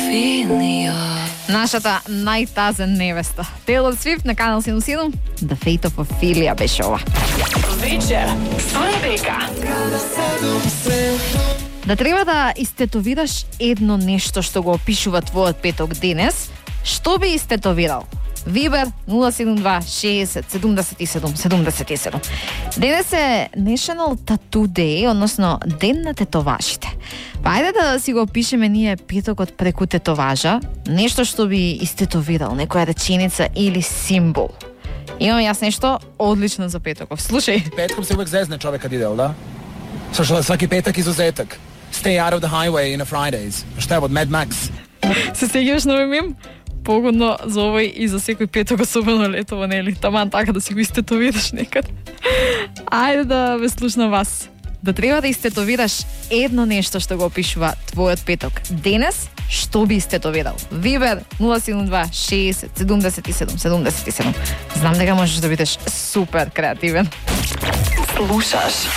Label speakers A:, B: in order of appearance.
A: Нашата најтазен невеста. Taylor Swift на канал 77. The Fate of Ophelia беше ова.
B: Вечер со Ребека.
A: Да треба да истетовираш едно нешто што го опишува твојот петок денес, што би истетовирал? Вибер 072 60 77 77. Денес е National Tattoo Day, односно Ден на тетоважите. Па ајде да си го опишеме ние петокот преку тетоважа, нешто што би истетовирал, некоја реченица или символ. Имам јас нешто одлично за петоков. Слушај.
C: Petkom se uvek zezne čovek kad ide, jel da? Slušala svaki petak izuzetak. Stay out of the highway in a Fridays. Šta je od Mad Max?
A: Се сеќаваш на овој мем? Погодно за овој и за секој петок, особено летово, нели? Таман така да си го истетовираш некад. Ајде да ве слушна вас. Да треба да истетовираш едно нешто што го опишува твојот петок денес, што би истетовирал? Вибер 072 60 77 77. Знам дека можеш да бидеш супер креативен.
B: Слушаш